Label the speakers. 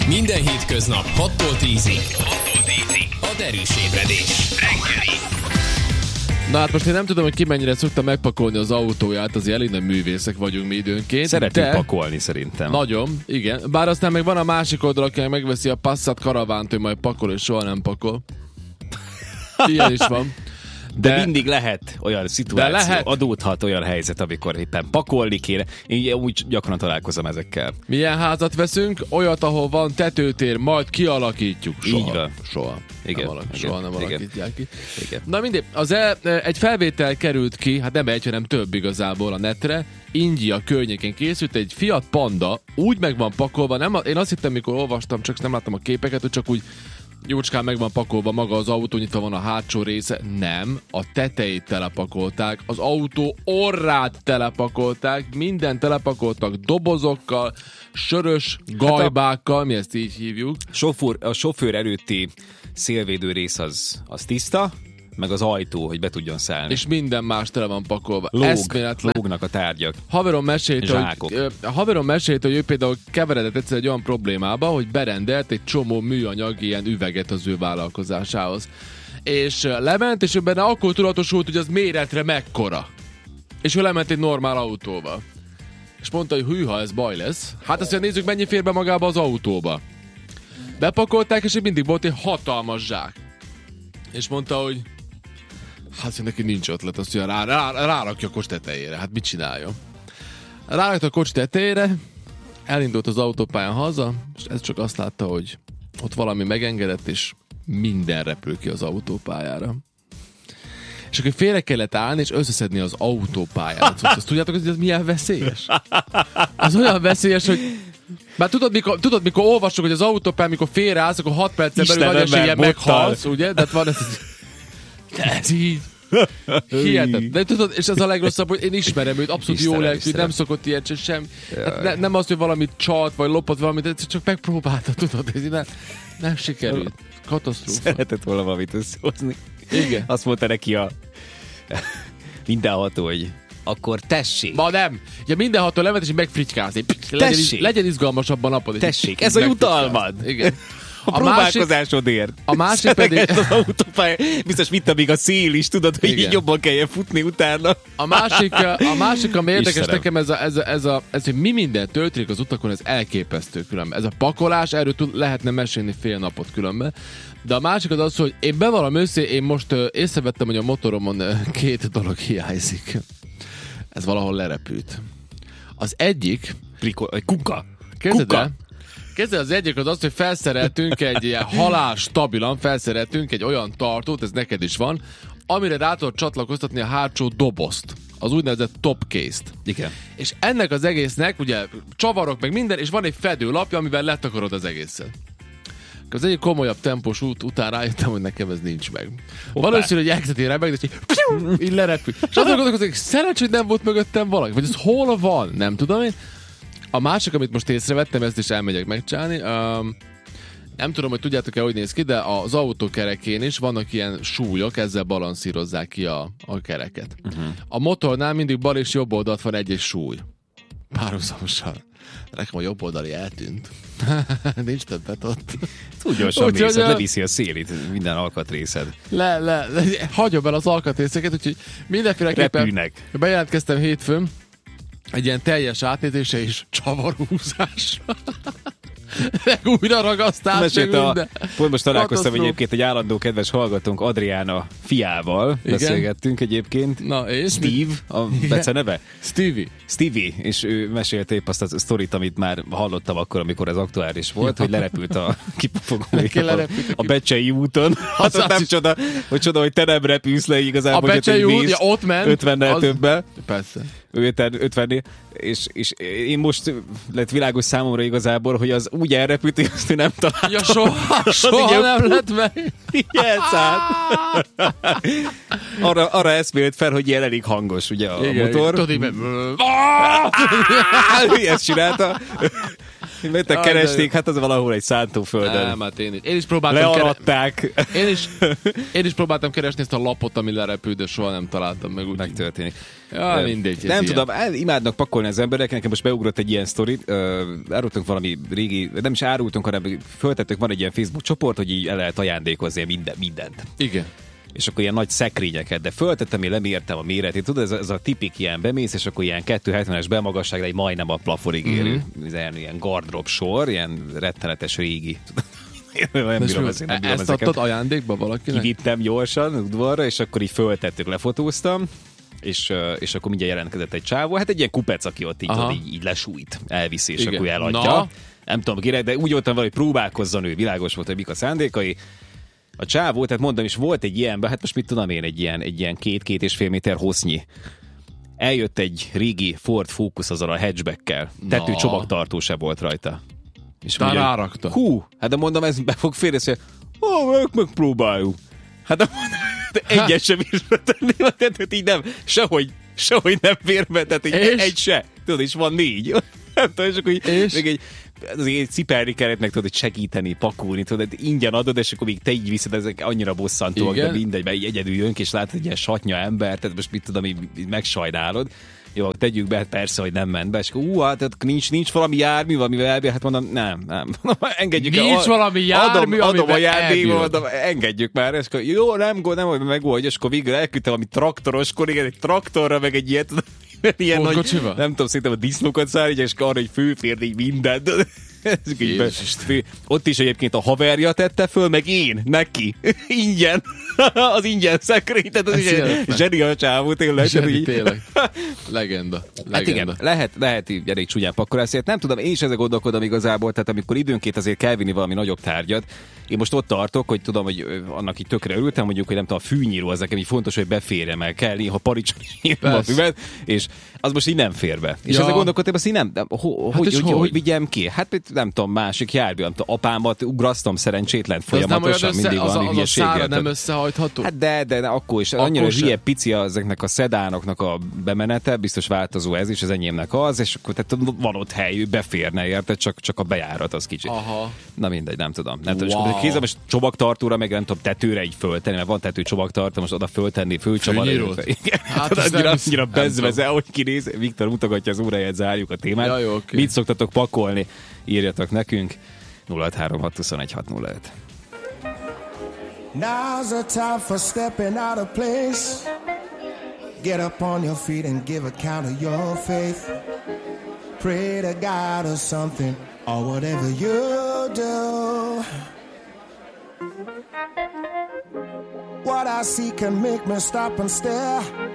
Speaker 1: Minden hétköznap 6-tól 10-ig. A Derűs ébredés. Reggeli.
Speaker 2: Na hát most én nem tudom, hogy ki mennyire szokta megpakolni az autóját, azért elég nem művészek vagyunk mi időnként.
Speaker 3: Szeretünk pakolni szerintem.
Speaker 2: Nagyon, igen. Bár aztán meg van a másik oldal, aki megveszi a Passat karavánt, hogy majd pakol, és soha nem pakol. Ilyen is van.
Speaker 3: De mindig lehet olyan szituáció, adódhat olyan helyzet, amikor éppen pakolni kéne. Én úgy gyakran találkozom ezekkel.
Speaker 2: Milyen házat veszünk? Olyat, ahol van tetőtér, majd kialakítjuk. Soha.
Speaker 3: Így van.
Speaker 2: Soha.
Speaker 3: Igen.
Speaker 2: Soha nem alakítják ki.
Speaker 3: Igen.
Speaker 2: Na mindegy, egy felvétel került ki, hát nem egy, hanem több igazából a netre. India környékén készült egy Fiat Panda, úgy meg van pakolva, én azt hittem, mikor olvastam, csak nem láttam a képeket, hogy csak úgy jócskán meg van pakolva maga az autó, nyitva van a hátsó része. Nem, a tetejét telepakolták, az autó orrát telepakolták, minden telepakoltak dobozokkal, sörös gajbákkal, mi ezt így hívjuk.
Speaker 3: A sofőr előtti szélvédő rész az tiszta, meg az ajtó, hogy be tudjon szállni.
Speaker 2: És minden más tele van pakolva.
Speaker 3: Lógnak a tárgyak.
Speaker 2: Haverom mesélte, hogy ő például keveredett egyszer egy olyan problémába, hogy berendelt egy csomó műanyag ilyen üveget az ő vállalkozásához. És lement, és ő benne akkor tudatosult, hogy az méretre mekkora. És ő lement egy normál autóval. És mondta, hogy hűha, ez baj lesz. Hát azt nézzük, mennyi fér be magába az autóba. Bepakolták, és mindig volt egy hatalmas zsák. És mondta, hogy hát neki nincs ötlet, azt mondja, rárakja a kocs tetejére. Hát mit csináljon? Rárakta a kocs tetejére, elindult az autópályán haza, és ez csak azt látta, hogy ott valami megengedett, és minden repül ki az autópályára. És akkor félre kellett állni, és összeszedni az autópályát. Azt tudjátok, hogy ez milyen veszélyes? Az olyan veszélyes, hogy már tudod, mikor olvasok, hogy az autópályán, mikor félreállsz, akkor 6 percen belül nagy eséllyel meghalsz, ugye? De van ez így. Hihetetlen. De tudod, és ez a legrosszabb, hogy én ismerem őt, abszolút jó lelkű, nem szokott ilyet sem. Hát nem azt, hogy valamit csalt, vagy lopott valamit, csak megpróbálta, tudod, ez nem sikerült. Katasztrófa.
Speaker 3: Szeretett volna valamit összehozni.
Speaker 2: Igen.
Speaker 3: Azt mondta neki a mindenható, hogy akkor tessék.
Speaker 2: Ma nem. Ja, mindenható levet, és megfritykázni. Legyen izgalmasabb a napod.
Speaker 3: Tessék, ez a jutalmad.
Speaker 2: Igen.
Speaker 3: A próbálkozásodért.
Speaker 2: A másik pedig...
Speaker 3: az autópálya, biztos vitt, amíg a szél is, tudod, hogy igen, így jobban kelljen futni utána.
Speaker 2: A másik, ami érdekes nekem, ez, hogy mi minden történik az utakon, ez elképesztő különben. Ez a pakolás, erről lehetne mesélni fél napot különben. De a másik az, hogy én bevallom őszintén, én most észrevettem, hogy a motoromon 2 dolog hiányzik. Ez valahol lerepült. Az egyik...
Speaker 3: Kuka.
Speaker 2: Kezdve az egyik az, hogy felszereltünk egy ilyen halálstabilan, felszereltünk egy olyan tartót, ez neked is van, amire rá tudod csatlakoztatni a hátsó dobozt, az úgynevezett top case-t.
Speaker 3: Igen.
Speaker 2: És ennek az egésznek, ugye csavarok meg minden, és van egy fedőlapja, amivel letakarod az egészet. Az egyik komolyabb tempós út után rájöttem, hogy nekem ez nincs meg. Valószínű, hogy elkezdett én remegni, és így lerepül. És azon gondolkozom, hogy szerencsé, hogy nem volt mögöttem valaki, vagy ez hol van, nem tudom én. A másik, amit most észrevettem, ezt is elmegyek megcsinálni. Nem tudom, hogy tudjátok-e, hogy néz ki, de az autókerekén is vannak ilyen súlyok, ezzel balanszírozzák ki a kereket. A motornál mindig bal és jobb oldalt van egy súly. Párhuzamosan. Nekem a jobb oldali eltűnt. Nincs többet ott.
Speaker 3: Túl gyorsan mész, leviszi a szélét minden alkatrészed.
Speaker 2: Hagyom el az alkatrészeket, úgyhogy mindenféleképpen bejelentkeztem hétfőn egy ilyen teljes átnézése és csavarhúzás. Újra ragasztás.
Speaker 3: Pont most találkoztam egyébként egy állandó kedves hallgatónk Adriána fiával. Igen? Beszélgettünk egyébként.
Speaker 2: Na, és
Speaker 3: Steve, a Bece neve?
Speaker 2: Stevie,
Speaker 3: és ő mesélte épp azt a sztorit, amit már hallottam akkor, amikor ez aktuális volt, hogy lerepült a kipufogója a Becsei úton. Hát nem csoda, hogy te nem repülsz le igazából.
Speaker 2: A Becsei út, ott ment.
Speaker 3: 50-nel többel.
Speaker 2: Persze.
Speaker 3: 50-nél, és én most lett világos számomra igazából, hogy az úgy elrepült, hogy azt nem találtam.
Speaker 2: Ja, soha nem lett meg.
Speaker 3: Arra eszmélt fel, hogy ilyen elég hangos, ugye a motor.
Speaker 2: Tudod,
Speaker 3: ezt csinálta. Mentek, keresték, hát az valahol egy szántóföldön.
Speaker 2: Nem, hát én is próbáltam
Speaker 3: learadták.
Speaker 2: Én is próbáltam keresni ezt a lapot, ami lerepül, de soha nem találtam meg.
Speaker 3: Megtörténik.
Speaker 2: Ja, mindegy.
Speaker 3: Nem tudom, imádnak pakolni az emberek, nekem most beugrott egy ilyen sztorit, árultunk valami régi, nem is árultunk, hanem föltettük, van egy ilyen Facebook csoport, hogy így el lehet ajándékozni mindent.
Speaker 2: Igen.
Speaker 3: És akkor ilyen nagy szekrényeket, de föltettem, én lemértem a méretét. Tudod, ez a tipik ilyen bemész, és akkor ilyen 270-es belmagasságra egy majdnem a plafonig érő, ilyen gardrop sor, ilyen rettenetes régi. Nem bírom
Speaker 2: ezt adtad ajándékba valakinek?
Speaker 3: Kivittem gyorsan udvarra, és akkor így föltettük, lefotóztam, és akkor mindjárt jelentkezett egy csávó, hát egy ilyen kupec, aki ott így lesújt, elviszi, és akkor eladja. Na. Nem tudom kire, de úgy voltam valahogy próbálkozzon ő, világos volt, hogy mik a szándékai. A csávó, tehát mondom is, volt egy ilyenben, hát most mit tudom én, egy ilyen 2-2,5 méter hossznyi. Eljött egy régi Ford Focus azzal a hatchbackkel. Tető csomagtartó se volt rajta. És
Speaker 2: mondja, rárakta.
Speaker 3: Hát de mondom, ez be fog férni, hogy megpróbáljuk. Hát de mondom, egyet sem bírva tenni, tehát így nem, sehogy nem férve, tehát egy se. Tudod, és van 4. Nem tudom, és akkor így, még azért cipelni kellett meg, tudod, hogy segíteni, pakolni, tudod, ingyen adod, és akkor még te így viszed, ezek annyira bosszantóak, de mindegy, mert így egyedül jönk, és látod egy ilyen satnya ember, tehát most mit tudom, így megsajnálod. Jó, tegyük be, persze, hogy nem ment be, és akkor hát nincs valami jármű, amivel elbír, hát mondom, nem. Engedjük el.
Speaker 2: Nincs valami jármű,
Speaker 3: adom a járdékba, engedjük már, és akkor jó, nem hogy megoldja, és akkor végül elküldtem valami traktoros, egy traktorra, meg egy ilyet, ilyen nagy, nem tudom, szerintem a disznókat szállítja, és arra, hogy főférd így mindent. Ott is egyébként a haverja tette föl, meg én, neki. Ingyen. Az ingyen szekrény, tehát az is zseni a csávó, tényleg.
Speaker 2: Zseni, tényleg. Legenda.
Speaker 3: Hát igen, lehet így elég csúnyán pakolászni. Nem tudom, én is ezzel gondolkodom igazából, tehát amikor időnként azért kell vinni valami nagyobb tárgyat. Én most ott tartok, hogy tudom, hogy annak így tökre örültem, mondjuk, hogy nem tudom, a fűnyíró az nekem így fontos, hogy beférjem el kell, ha paricsony a füvet, és az most így nem fér be. És ezzel gondolkodtam, azt így nem, hogy vigyem ki? Hát nem tudom, másik jármű, nem tudom, apámat ugrasztom szerencsétlen folyamatosan, mindig van hülyeséggel.
Speaker 2: Az a nem összehajtható?
Speaker 3: Hát de akkor is. Annyira hülye pici ezeknek a szedánoknak a bemenete, biztos változó ez is, az enyémnek az, és akkor tehát van ott hely, beférne, érted, csak a bejárat az kicsit.
Speaker 2: Aha.
Speaker 3: Na mindegy, nem tudom. Kézzel most csomagtartóra, meg nem tudom, tetőre így föltenni, mert van tető csomagtartó, most oda föltenni, fölcsavarni. Hát annyira bezveze, ahogy kinéz. Viktor mutogatja az óráját, zárjuk a témát.
Speaker 2: Ja, jó, okay.
Speaker 3: Mit szoktatok pakolni? Írjatok nekünk. 036210605.
Speaker 4: Now's the time for stepping out of place. Get up on your feet and give account of your faith. Pray to God or something, or whatever you do. What I see can make me stop and stare.